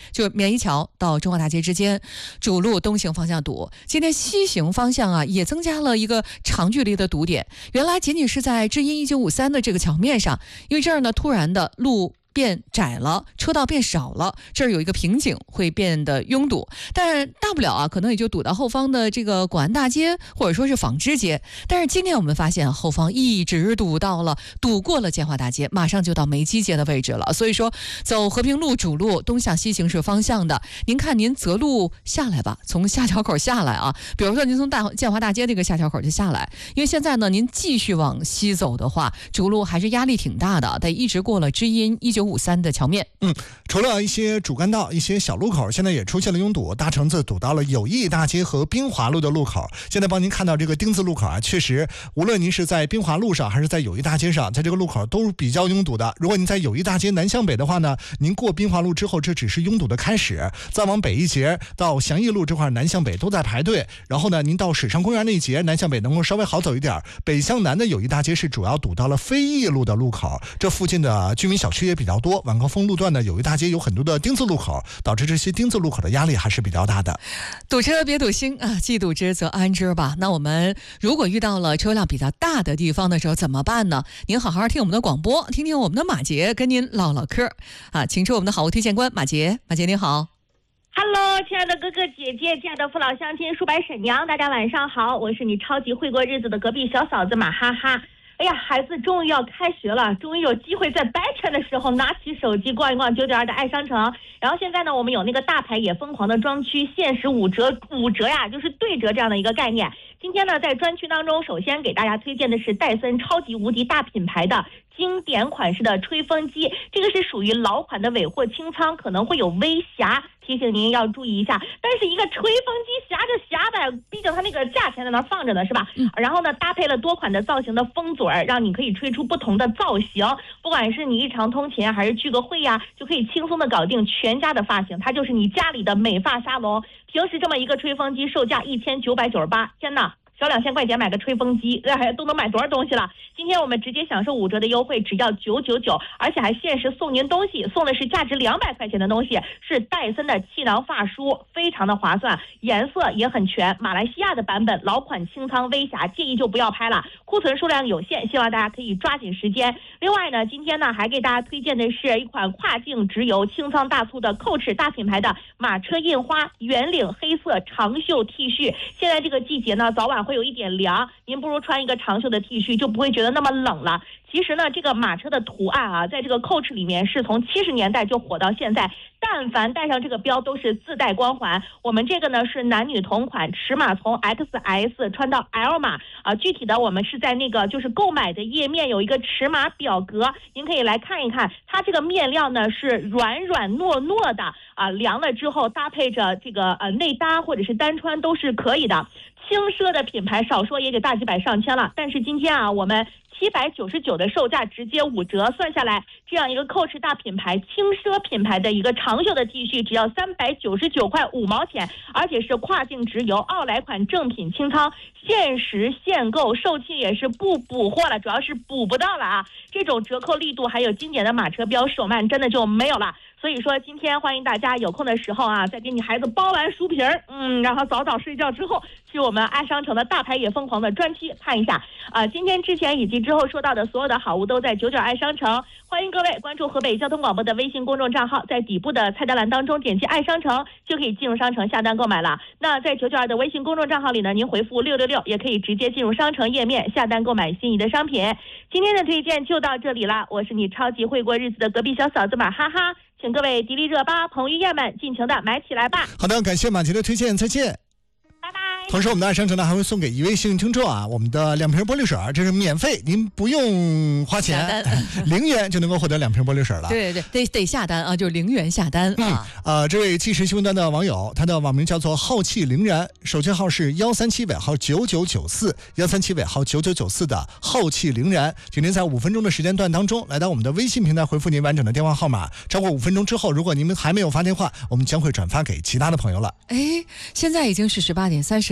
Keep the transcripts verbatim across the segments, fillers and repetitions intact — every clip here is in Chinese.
就棉衣桥到中华大街之间，主路东行方向堵。今天西行方向啊，也增加了一个长距离的堵点。原来仅仅是在知音一九五三的这个桥面上，因为这儿呢突然的路变窄了，车道变少了，这儿有一个瓶颈，会变得拥堵。但大不了啊，可能也就堵到后方的这个广安大街，或者说是纺织街。但是今天我们发现后方一直堵到了，堵过了建华大街，马上就到梅基街的位置了。所以说，走和平路主路东向西行驶方向的，您看您择路下来吧，从下桥口下来啊。比如说您从大建华大街那个下桥口就下来，因为现在呢，您继续往西走的话，主路还是压力挺大的，得一直过了知音一九五三的桥面。 嗯，除了一些主干道、一些小路口，现在也出现了拥堵，大橙子堵到了友谊大街和滨华路的路口。现在帮您看到这个丁字路口啊，确实，无论您是在滨华路上还是在友谊大街上，在这个路口都是比较拥堵的。如果您在友谊大街南向北的话呢，您过滨华路之后，这只是拥堵的开始，再往北一截到祥义路这块南向北都在排队。然后呢，您到水上公园那一节南向北能够稍微好走一点，北向南的友谊大街是主要堵到了飞翼路的路口，这附近的居民小区也比较多。晚高峰路段的友谊大街有很多的丁字路口，导致这些丁字路口的压力还是比较大的。 堵车别堵心啊，既堵之则安之吧。那我们如果遇到了车辆比较大的地方的时候怎么办呢？您好好听我们的广播，听听我们的马杰跟您唠唠嗑啊，请出我们的好物推荐官马杰。马杰您好。 Hello， 亲爱的哥哥姐姐，亲爱的父老乡亲、叔伯婶娘，大家晚上好，我是你超级会过日子的隔壁小嫂子马哈哈。哎呀，孩子终于要开学了，终于有机会在白天的时候拿起手机逛一逛九九二的爱商城。然后现在呢，我们有那个大牌也疯狂的专区，限时五折，五折呀，就是对折这样的一个概念。今天呢，在专区当中，首先给大家推荐的是戴森超级无敌大品牌的经典款式的吹风机，这个是属于老款的尾货清仓，可能会有微瑕，提醒您要注意一下。但是一个吹风机瑕就瑕呗，毕竟它那个价钱在那放着呢，是吧？嗯。然后呢，搭配了多款的造型的风嘴，让你可以吹出不同的造型，不管是你日常通勤还是聚个会呀，就可以轻松的搞定全家的发型，它就是你家里的美发沙龙。平时这么一个吹风机售价一千九百九十八，天哪！小两千块钱买个吹风机，哎，都能买多少东西了？今天我们直接享受五折的优惠，只要九九九，而且还限时送您东西，送的是价值两百块钱的东西，是戴森的气囊发梳，非常的划算，颜色也很全，马来西亚的版本，老款清仓微瑕，介意就不要拍了，库存数量有限，希望大家可以抓紧时间。另外呢，今天呢还给大家推荐的是一款跨境直邮清仓大促的Coach大品牌的马车印花圆领黑色长袖 T 恤，现在这个季节呢，早晚会有一点凉，您不如穿一个长袖的 T 恤，就不会觉得那么冷了。其实呢，这个马车的图案啊，在这个 Coach 里面是从七十年代就火到现在，但凡带上这个标都是自带光环。我们这个呢是男女同款，尺码从 X S 穿到 L 码啊。具体的我们是在那个就是购买的页面有一个尺码表格，您可以来看一看。它这个面料呢是软软糯糯的啊，凉了之后搭配着这个呃内搭或者是单穿都是可以的。轻奢的品牌少说也得大几百上千了，但是今天啊，我们七百九十九的售价直接五折，算下来这样一个 Coach 大品牌轻奢品牌的一个长袖的 T 恤只要三百九十九块五毛钱，而且是跨境直邮，奥莱款正品清仓，限时限购，售罄也是不补货了，主要是补不到了啊！这种折扣力度还有经典的马车标手慢真的就没有了。所以说今天欢迎大家有空的时候啊，再给你孩子包完薯皮儿，嗯，然后早早睡觉之后，去我们爱商城的大牌也疯狂的专区看一下。啊、呃，今天之前以及之后说到的所有的好物都在九九爱商城，欢迎各位关注河北交通广播的微信公众账号，在底部的菜单栏当中点击爱商城就可以进入商城下单购买了。那在九九二的微信公众账号里呢，您回复六六六也可以直接进入商城页面下单购买心仪的商品。今天的推荐就到这里了，我是你超级会过日子的隔壁小嫂子马哈哈。请各位迪丽热巴、彭于晏们尽情的买起来吧！ 好的，感谢马杰的推荐，再见。 拜拜。 同时，我们的爱商城呢还会送给一位幸运听众啊，我们的两瓶玻璃水，这是免费，您不用花钱，零元就能够获得两瓶玻璃水了。 对对对，得得下单啊，就是零元下单啊。 嗯、呃，这位即时新闻端的网友，他的网名叫做浩气凌然，手机号是幺三七尾号九九九四，幺三七尾号九九九四的浩气凌然，请您在五分钟的时间段当中来到我们的微信平台回复您完整的电话号码，超过五分钟之后，如果您们还没有发电话，我们将会转发给其他的朋友了。 哎，现在已经是十八点三十。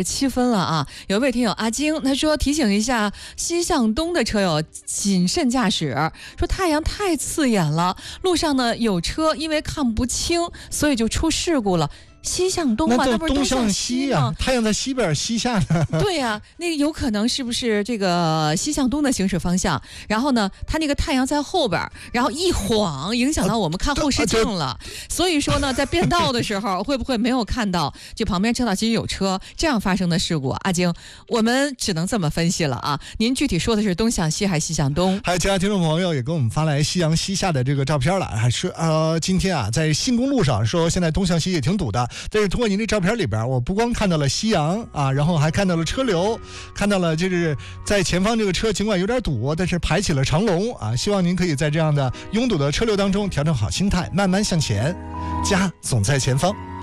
七分了啊。有一位听友阿晶，他说提醒一下西向东的车友谨慎驾驶，说太阳太刺眼了，路上呢有车因为看不清，所以就出事故了。西向东嘛， 那不是东向西呀、啊，太阳在西边，西下呢。 对呀、啊，那个有可能是不是这个西向东的行驶方向？然后呢，它那个太阳在后边，然后一晃影响到我们看后视镜了。啊、所以说呢，在变道的时候，会不会没有看到就旁边车道其实有车，这样发生的事故？阿晶，我们只能这么分析了啊。您具体说的是东向西还是西向东？ 还有其他听众朋友也给我们发来夕阳西下的这个照片了，还是呃，今天啊，在新公路上说现在东向西也挺堵的。但是通过您的照片里边，我不光看到了夕阳啊，然后还看到了车流，看到了就是在前方这个车尽管有点堵，但是排起了长龙啊。希望您可以在这样的拥堵的车流当中调整好心态，慢慢向前，家总在前方。